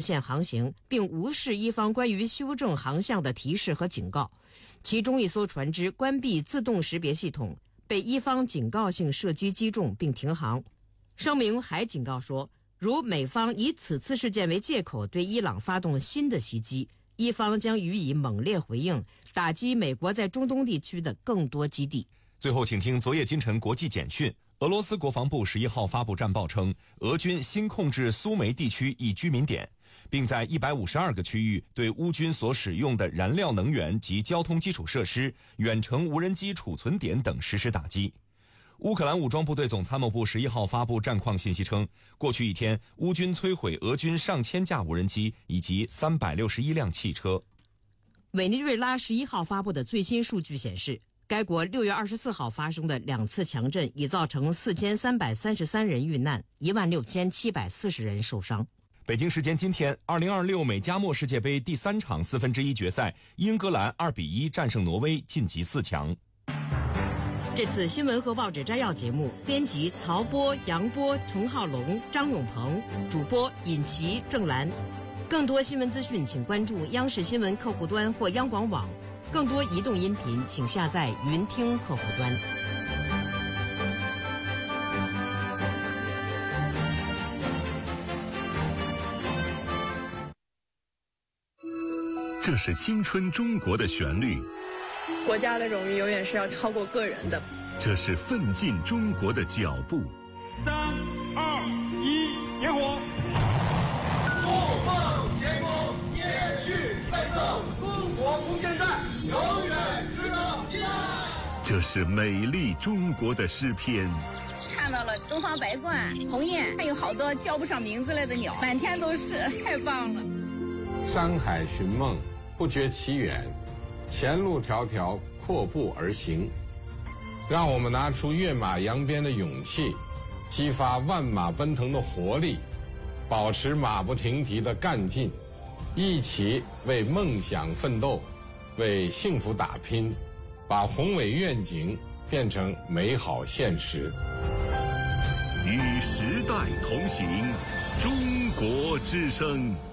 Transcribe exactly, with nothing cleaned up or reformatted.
线航行，并无视伊方关于修正航向的提示和警告。其中一艘船只关闭自动识别系统，被伊方警告性射击击中并停航。声明还警告说，如美方以此次事件为借口对伊朗发动新的袭击，伊方将予以猛烈回应，打击美国在中东地区的更多基地。 最后请听昨夜今晨国际简讯。俄罗斯国防部十一号发布战报称，俄军新控制苏梅地区一居民点，并在一百五十二个区域对乌军所使用的燃料能源及交通基础设施、远程无人机储存点等实施打击。乌克兰武装部队总参谋部十一号发布战况信息称，过去一天，乌军摧毁俄军上千架无人机以及三百六十一辆汽车。 委内瑞拉十一号发布的最新数据显示，该国六月二十四号发生的两次强震已造成四千三百三十三人遇难，一万六千七百四十人受伤。 北京时间今天，二零二六美加墨世界杯第三场四分之一决赛，英格兰二比一战胜挪威，晋级四强。 这次新闻和报纸摘要节目，编辑曹波、杨波、陈浩龙、张永鹏，主播尹奇、郑兰。更多新闻资讯，请关注央视新闻客户端或央广网。更多移动音频，请下载云听客户端。 这是青春中国的旋律， 国家的荣誉永远是要超过个人的。 这是奋进中国的脚步。 三二一，点火！ 不放前功，延续奋斗，中国空间站永远值得依赖。 这是美丽中国的诗篇。 看到了东方白鹳、鸿雁，还有好多叫不上名字来的鸟，满天都是，太棒了。 山海寻梦，不觉其远，前路迢迢，阔步而行。让我们拿出跃马扬鞭的勇气，激发万马奔腾的活力，保持马不停蹄的干劲，一起为梦想奋斗，为幸福打拼，把宏伟愿景变成美好现实。 与时代同行，中国之声。